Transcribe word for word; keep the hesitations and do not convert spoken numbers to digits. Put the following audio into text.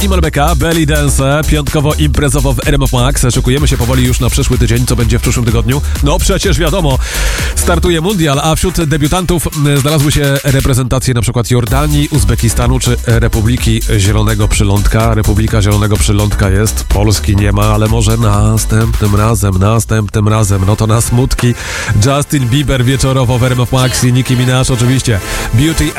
i Malbeka, Belly Dance, piątkowo imprezowo w R M F Max. Szykujemy się powoli już na przyszły tydzień, co będzie w przyszłym tygodniu. No przecież wiadomo, startuje mundial, a wśród debiutantów znalazły się reprezentacje na przykład Jordanii, Uzbekistanu czy Republiki Zielonego Przylądka. Republika Zielonego Przylądka jest, Polski nie ma, ale może następnym razem, następnym razem. No to na smutki. Justin Bieber wieczorowo w R M F Max i Nicki Minaj oczywiście. Beauty